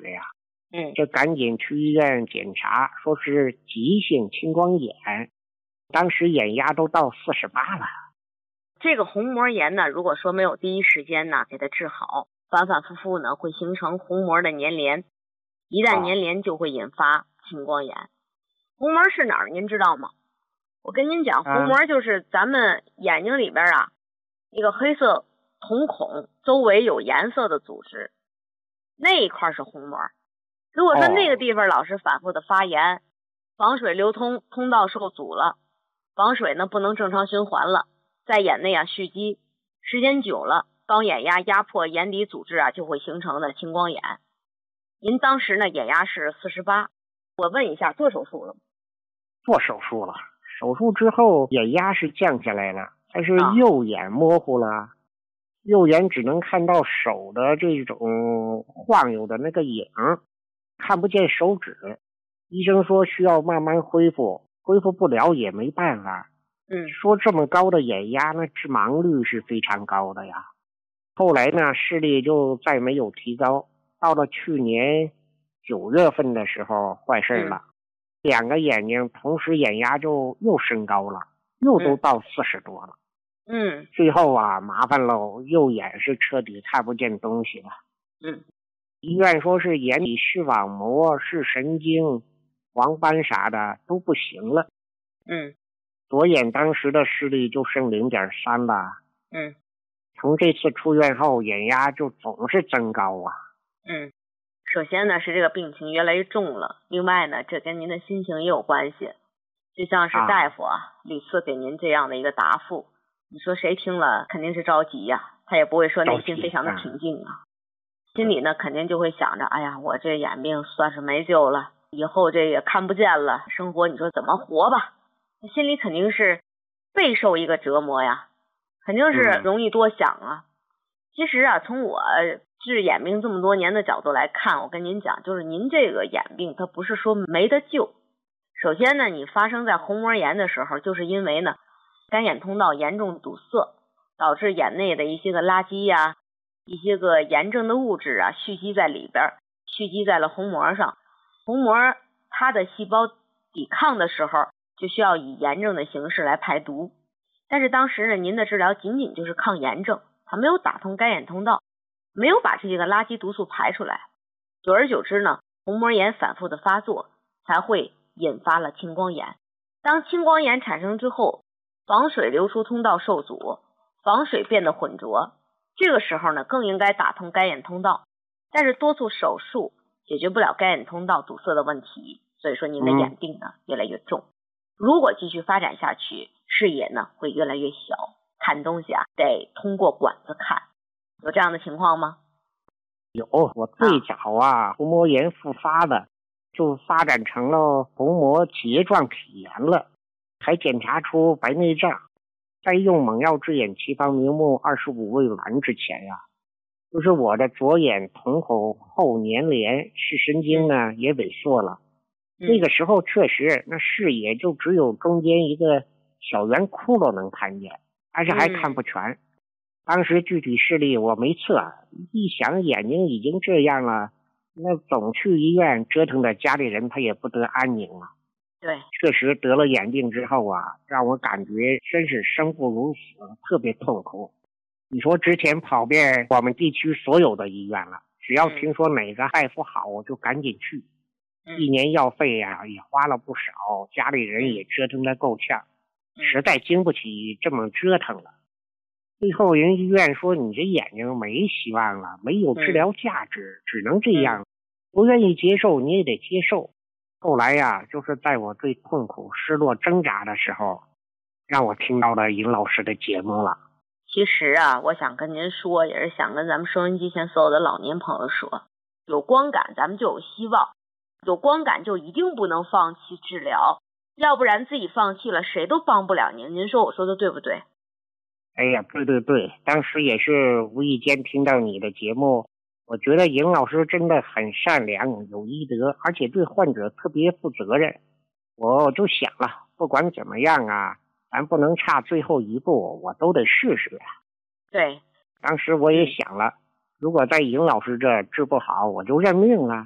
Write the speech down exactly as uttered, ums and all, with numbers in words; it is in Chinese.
的呀。 嗯， 就赶紧去医院检查，说是急性青光眼，当时眼压都到四十八了。 这个虹膜炎呢，如果说没有第一时间呢给它治好，反反复复呢会形成虹膜的粘连，一旦粘连就会引发青光眼。虹膜是哪儿您知道吗？我跟您讲，虹膜就是咱们眼睛里边啊一个黑色瞳孔周围有颜色的组织，那一块是虹膜。如果说那个地方老是反复的发炎，房水流通通道受阻了，房水呢不能正常循环了，在眼内啊蓄积，时间久了，高眼压压迫眼底组织啊，就会形成的青光眼。您当时呢眼压是四十八，我问一下，做手术了吗？ 做手术了，手术之后眼压是降下来了，但是右眼模糊了，啊、右眼只能看到手的这种晃悠的那个影，看不见手指。医生说需要慢慢恢复，恢复不了也没办法。 嗯， 说这么高的眼压，那致盲率是非常高的呀。后来呢，视力就再没有提高，到了去年九月份的时候，坏事了，嗯、两个眼睛同时眼压就又升高了，又都到四十多了。 嗯， 最后啊，麻烦喽，右眼是彻底看不见东西了。 嗯， 医院说是眼底视网膜、视神经、黄斑啥的都不行了。 嗯， 左眼当时的视力就剩 零点三 了。 嗯， 从这次出院后，眼压就总是增高啊。 嗯，首先呢是这个病情越来越重了，另外呢这跟您的心情也有关系。就像是大夫啊，啊屡次给您这样的一个答复，你说谁听了肯定是着急呀、啊，他也不会说内心非常的平静啊。心里呢肯定就会想着，哎呀，我这眼病算是没救了，以后这也看不见了，生活你说怎么活吧？心里肯定是备受一个折磨呀，肯定是容易多想啊。嗯、其实啊，从我治眼病这么多年的角度来看，我跟您讲，就是您这个眼病它不是说没得救。首先呢，你发生在虹膜炎的时候，就是因为呢干眼通道严重堵塞，导致眼内的一些个垃圾呀、啊、一些个炎症的物质啊蓄积在里边，蓄积在了虹膜上。虹膜它的细胞抵抗的时候，就需要以炎症的形式来排毒。但是当时呢，您的治疗仅仅就是抗炎症，它没有打通干眼通道，没有把这些个垃圾毒素排出来。久而久之呢，虹膜炎反复的发作，才会引发了青光眼。当青光眼产生之后，房水流出通道受阻，房水变得浑浊，这个时候呢，更应该打通干眼通道。但是多处手术解决不了干眼通道堵塞的问题，所以说您的眼病呢、嗯、越来越重。如果继续发展下去，视野呢会越来越小，看东西啊得通过管子看。有这样的情况吗？ 有，我最早啊虹膜炎复发的就发展成了虹膜结状体炎了，还检查出白内障。在用猛药治眼齐方明目二十五味丸之前呀、啊，就是我的左眼瞳孔后粘连，视神经呢也萎缩了。那个时候确实那视野就只有中间一个小圆窟窿能看见，但是还看不全。嗯、当时具体视力我没测，一想眼睛已经这样了，那总去医院折腾的家里人他也不得安宁啊。 对， 确实得了眼病之后啊，让我感觉真是生不如死，特别痛苦。你说之前跑遍我们地区所有的医院了，只要听说哪个大夫好，我就赶紧去。嗯、一年药费呀、啊、也花了不少，家里人也折腾得够呛，嗯、实在经不起这么折腾了。最后人医院说你这眼睛没希望了，没有治疗价值，嗯、只能这样，不愿意接受你也得接受。后来呀，就是在我最痛苦、失落、挣扎的时候，让我听到了尹老师的节目了。 其实啊，我想跟您说，也是想跟咱们收音机前所有的老年朋友说，有光感咱们就有希望，有光感就一定不能放弃治疗，要不然自己放弃了，谁都帮不了您。您说我说的对不对？ 哎呀，对对对，当时也是无意间听到你的节目，我觉得尹老师真的很善良，有医德，而且对患者特别负责任。我就想了，不管怎么样啊，咱不能差最后一步，我都得试试啊。 对， 当时我也想了，如果在尹老师这治不好，我就认命了。